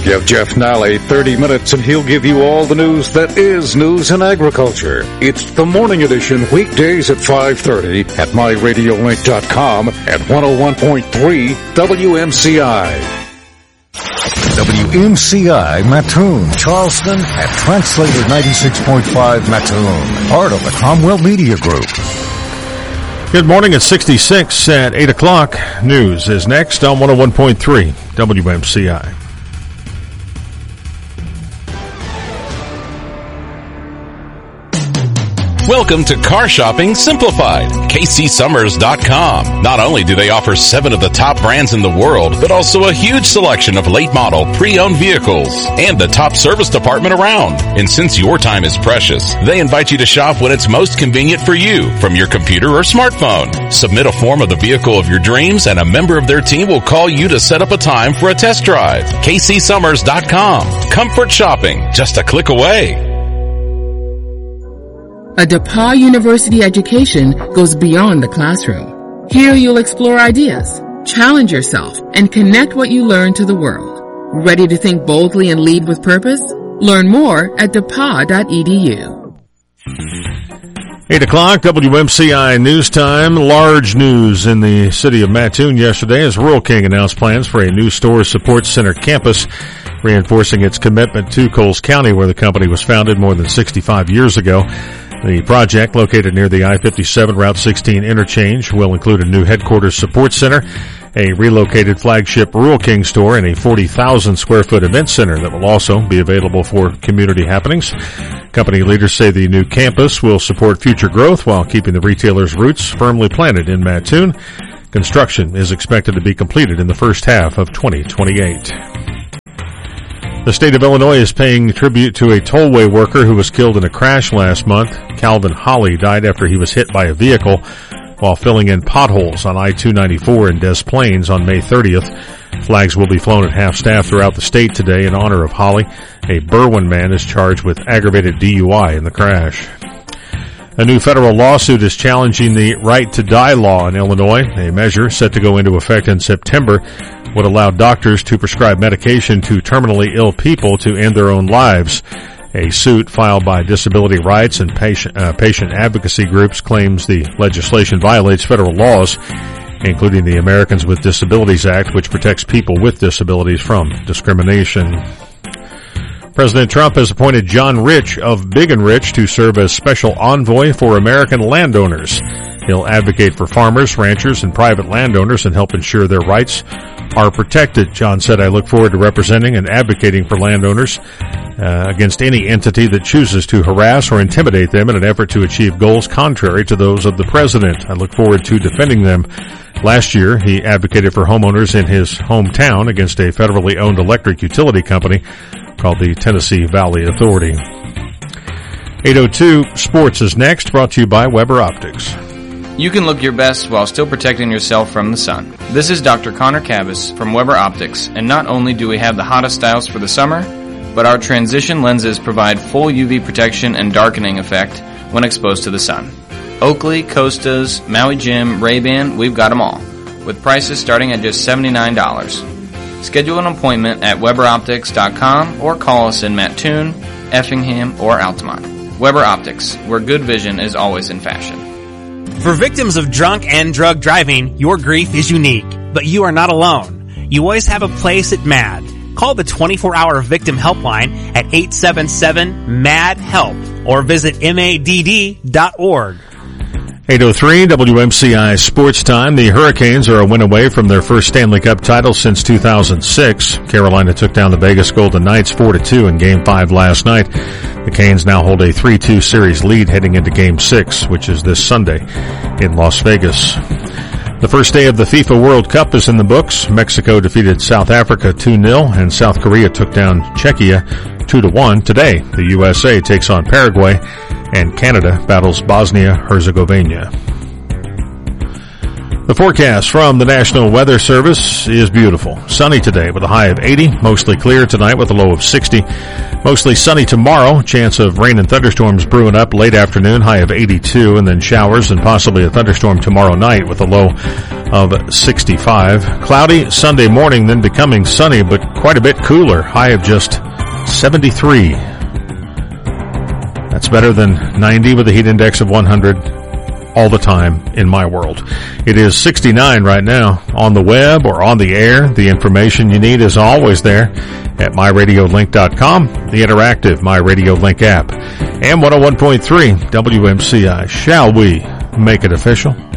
Give Jeff Nally 30 minutes and he'll give you all the news that is news in agriculture. It's the morning edition, weekdays at 5:30 at myradiolink.com at 101.3 WMCI. WMCI Mattoon, Charleston, and Translator 96.5 Mattoon, part of the Cromwell Media Group. Good morning. It's 66 at 8 o'clock. News is next on 101.3 WMCI. Welcome to Car Shopping Simplified, KCSummers.com. Not only do they offer 7 of the top brands in the world, but also a huge selection of late model pre-owned vehicles and the top service department around. And since your time is precious, they invite you to shop when it's most convenient for you from your computer or smartphone. Submit a form of the vehicle of your dreams and a member of their team will call you to set up a time for a test drive. KCSummers.com. Comfort shopping, just a click away. A DePauw University education goes beyond the classroom. Here you'll explore ideas, challenge yourself, and connect what you learn to the world. Ready to think boldly and lead with purpose? Learn more at depauw.edu. 8 o'clock, WMCI News Time. Large news in the city of Mattoon yesterday as Rural King announced plans for a new store support center campus, reinforcing its commitment to Coles County, where the company was founded more than 65 years ago. The project, located near the I-57 Route 16 interchange, will include a new headquarters support center, a relocated flagship Rural King store, and a 40,000 square foot event center that will also be available for community happenings. Company leaders say the new campus will support future growth while keeping the retailer's roots firmly planted in Mattoon. Construction is expected to be completed in the first half of 2028. The state of Illinois is paying tribute to a tollway worker who was killed in a crash last month. Calvin Holly died after he was hit by a vehicle while filling in potholes on I-294 in Des Plaines on May 30th. Flags will be flown at half-staff throughout the state today in honor of Holly. A Berwyn man is charged with aggravated DUI in the crash. A new federal lawsuit is challenging the right to die law in Illinois. A measure set to go into effect in September would allow doctors to prescribe medication to terminally ill people to end their own lives. A suit filed by disability rights and patient advocacy groups claims the legislation violates federal laws, including the Americans with Disabilities Act, which protects people with disabilities from discrimination. President Trump has appointed John Rich of Big and Rich to serve as special envoy for American landowners. He'll advocate for farmers, ranchers, and private landowners and help ensure their rights are protected. John said, "I look forward to representing and advocating for landowners against any entity that chooses to harass or intimidate them in an effort to achieve goals contrary to those of the president. I look forward to defending them." Last year, he advocated for homeowners in his hometown against a federally owned electric utility company called the Tennessee Valley Authority. 8:02 Sports is next, brought to you by Weber Optics. You can look your best while still protecting yourself from the sun. This is Dr. Connor Cabas from Weber Optics, and not only do we have the hottest styles for the summer, but our transition lenses provide full UV protection and darkening effect when exposed to the sun. Oakley, Costas, Maui Jim, Ray-Ban, we've got them all, with prices starting at just $79. Schedule an appointment at WeberOptics.com or call us in Mattoon, Effingham, or Altamont. Weber Optics, where good vision is always in fashion. For victims of drunk and drug driving, your grief is unique, but you are not alone. You always have a place at MAD. Call the 24-hour victim helpline at 877-MAD-HELP or visit MADD.org. 8:03 WMCI Sports Time. The Hurricanes are a win away from their first Stanley Cup title since 2006. Carolina took down the Vegas Golden Knights 4-2 in Game 5 last night. The Canes now hold a 3-2 series lead heading into Game 6, which is this Sunday in Las Vegas. The first day of the FIFA World Cup is in the books. Mexico defeated South Africa 2-0, and South Korea took down Czechia 2-1. Today, the USA takes on Paraguay, and Canada battles Bosnia-Herzegovina. The forecast from the National Weather Service is beautiful. Sunny today with a high of 80. Mostly clear tonight with a low of 60. Mostly sunny tomorrow. Chance of rain and thunderstorms brewing up late afternoon. High of 82. And then showers and possibly a thunderstorm tomorrow night with a low of 65. Cloudy Sunday morning, then becoming sunny, but quite a bit cooler. High of just 73. That's better than 90 with a heat index of 100 all the time in my world. It is 69 right now on the web or on the air. The information you need is always there at myradiolink.com, the interactive My Radio Link app, and 101.3 WMCI. Shall we make it official?